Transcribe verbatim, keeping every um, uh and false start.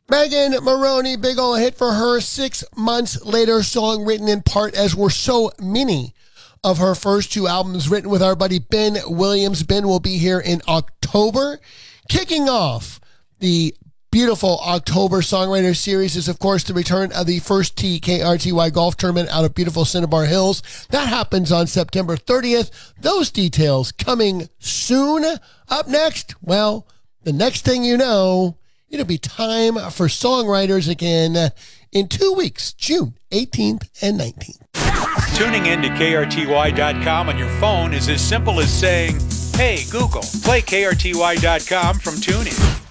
Megan Moroney, big ol' hit for her. Six months later, song written in part, as were so many of her first two albums, written with our buddy Ben Williams. Ben will be here in October. Kicking off the beautiful October Songwriter Series is, of course, the return of the first T K R T Y Golf Tournament out of beautiful Cinnabar Hills. That happens on September thirtieth. Those details coming soon. Up next, well, the next thing you know, it'll be time for Songwriters again in two weeks, June eighteenth and nineteenth. Tuning in to K R T Y dot com on your phone is as simple as saying, "Hey, Google, play K R T Y dot com from TuneIn."